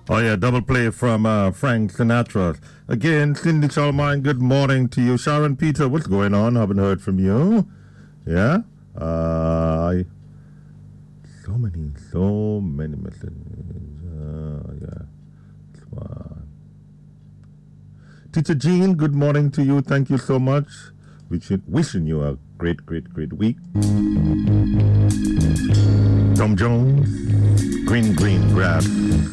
Oh, yeah, double play from Frank Sinatra. Again, Cindy Solomon, good morning to you. Sharon Peter, what's going on? Haven't heard from you. Yeah? So many messages. Yeah. Teacher Jean, good morning to you. Thank you so much. Wishing you a great week. Tom Jones, green grass.